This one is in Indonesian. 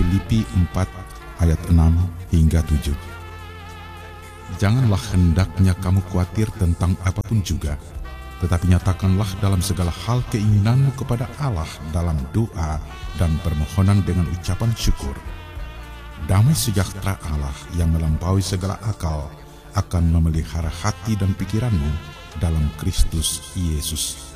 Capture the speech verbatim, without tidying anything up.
Filipi empat ayat enam hingga tujuh. Janganlah hendaknya kamu khawatir tentang apapun juga, tetapi nyatakanlah dalam segala hal keinginanmu kepada Allah dalam doa dan permohonan dengan ucapan syukur. Damai sejahtera Allah yang melampaui segala akal akan memelihara hati dan pikiranmu dalam Kristus Yesus.